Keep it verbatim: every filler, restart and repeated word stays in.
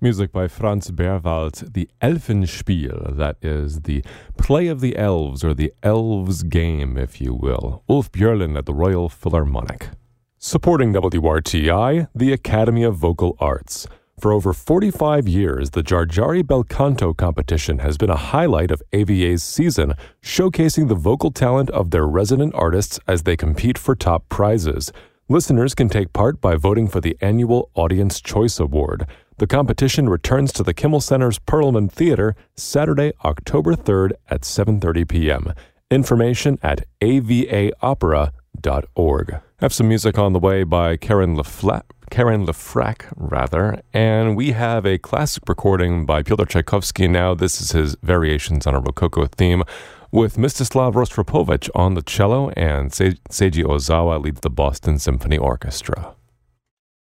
Music by Franz Berwald, the Elfenspiel, that is the play of the elves, or the elves' game, if you will. Ulf Björlin at the Royal Philharmonic. Supporting W R T I, the Academy of Vocal Arts. For over forty-five years, the Jarjari Bel Canto competition has been a highlight of A V A's season, showcasing the vocal talent of their resident artists as they compete for top prizes. Listeners can take part by voting for the annual Audience Choice Award. The competition returns to the Kimmel Center's Perlman Theater Saturday, October third at seven thirty p.m. Information at a v a opera dot org. I have some music on the way by Karen Lefla- Karen Lefrak, rather, and we have a classic recording by Pyotr Tchaikovsky now. This is his Variations on a Rococo theme, with Mstislav Rostropovich on the cello, and Se- Seiji Ozawa leads the Boston Symphony Orchestra.